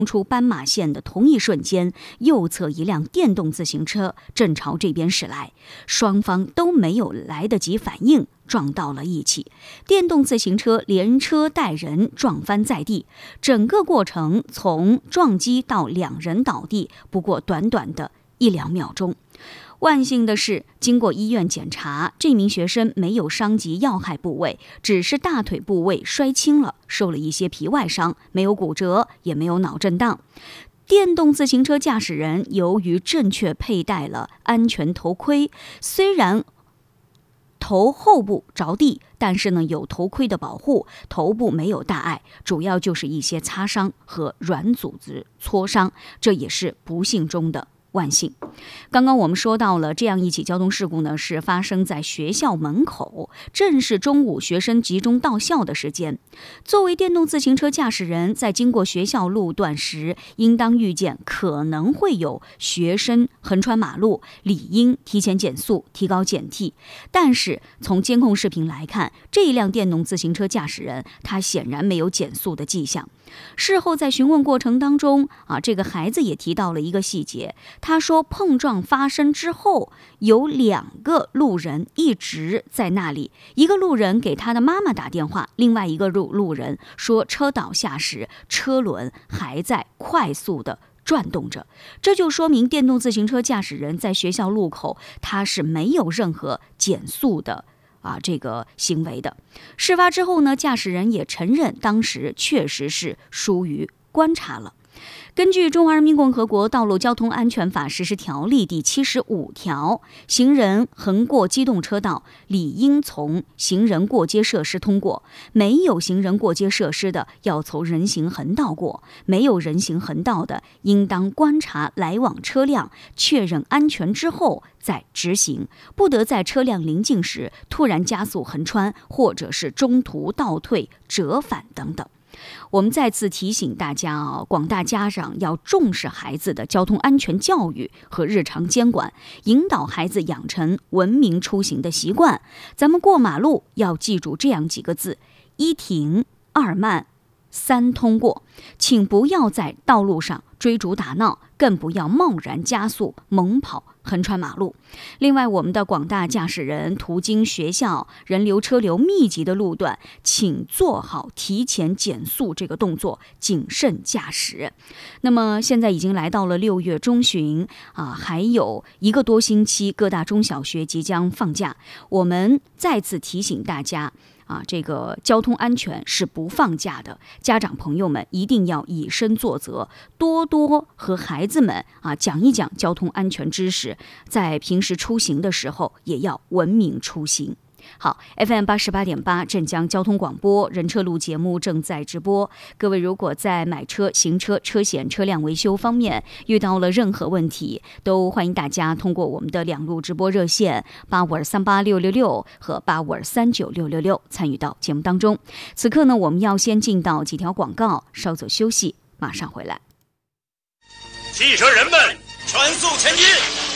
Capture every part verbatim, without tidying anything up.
出斑马线的同一瞬间，右侧一辆电动自行车正朝这边驶来，双方都没有来得及反应，撞到了一起。电动自行车连车带人撞翻在地，整个过程从撞击到两人倒地，不过短短的一两秒钟。万幸的是，经过医院检查，这名学生没有伤及要害部位，只是大腿部位摔青了，受了一些皮外伤，没有骨折，也没有脑震荡。电动自行车驾驶人由于正确佩戴了安全头盔，虽然头后部着地，但是呢有头盔的保护，头部没有大碍，主要就是一些擦伤和软组织挫伤，这也是不幸中的万幸。刚刚我们说到了这样一起交通事故呢，是发生在学校门口，正是中午学生集中到校的时间。作为电动自行车驾驶人，在经过学校路段时，应当预见可能会有学生横穿马路，理应提前减速，提高警惕。但是从监控视频来看，这一辆电动自行车驾驶人他显然没有减速的迹象。事后在询问过程当中啊，这个孩子也提到了一个细节，他说碰撞发生之后，有两个路人一直在那里，一个路人给他的妈妈打电话，另外一个路路人说车倒下时车轮还在快速的转动着，这就说明电动自行车驾驶人在学校路口他是没有任何减速的啊，这个行为的。事发之后呢，驾驶人也承认当时确实是疏于观察了。根据《中华人民共和国道路交通安全法实施条例》第七十五条，行人横过机动车道，理应从行人过街设施通过；没有行人过街设施的，要从人行横道过；没有人行横道的，应当观察来往车辆，确认安全之后再直行，不得在车辆临近时突然加速横穿，或者是中途倒退、折返等等。我们再次提醒大家啊，广大家长要重视孩子的交通安全教育和日常监管，引导孩子养成文明出行的习惯。咱们过马路要记住这样几个字：一停，二慢，三通过。请不要在道路上追逐打闹，更不要贸然加速、猛跑、横穿马路。另外，我们的广大驾驶人途经学校人流车流密集的路段，请做好提前减速这个动作，谨慎驾驶。那么现在已经来到了六月中旬啊，还有一个多星期，各大中小学即将放假。我们再次提醒大家啊，这个交通安全是不放假的，家长朋友们一定要以身作则，多多和孩子们啊讲一讲交通安全知识，在平时出行的时候也要文明出行。好 ，F M 八十八点八镇江交通广播人车路节目正在直播。各位如果在买车、行车、车险、车辆维修方面遇到了任何问题，都欢迎大家通过我们的两路直播热线八五二三八六六六和八五二三九六六六参与到节目当中。此刻呢，我们要先进到几条广告，稍作休息，马上回来。 汽车人们，全速前进！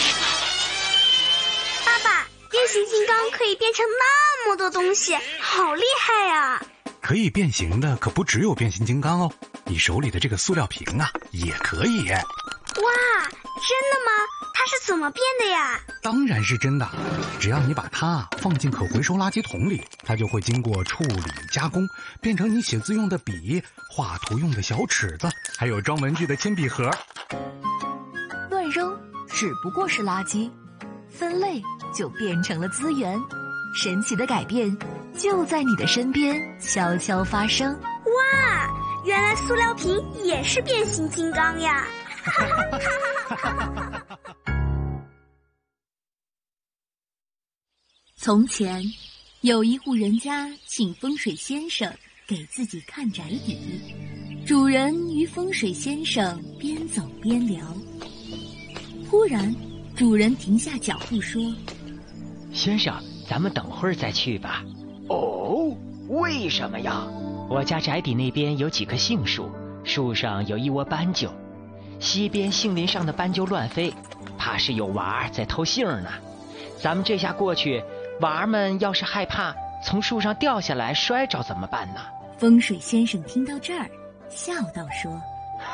爸爸，变形金刚可以变成那么多东西，好厉害呀！ 可以变形的可不只有变形金刚哦，你手里的这个塑料瓶啊，也可以。 哇，真的吗？它是怎么变的呀？ 当然是真的，只要你把它放进可回收垃圾桶里，它就会经过处理加工，变成你写字用的笔、画图用的小尺子，还有装文具的铅笔盒。 乱扔只不过是垃圾，分类就变成了资源。神奇的改变就在你的身边悄悄发生。 哇，原来塑料瓶也是变形金刚呀！ 从前有一户人家请风水先生给自己看宅邸，主人与风水先生边走边聊。忽然主人停下脚步说： 先生，咱们等会儿再去吧。 哦，为什么呀？ 我家宅邸那边有几棵杏树，树上有一窝斑鸠，西边杏林上的斑鸠乱飞，怕是有娃儿在偷杏呢。咱们这下过去，娃儿们要是害怕从树上掉下来摔着怎么办呢？ 风水先生听到这儿笑道说：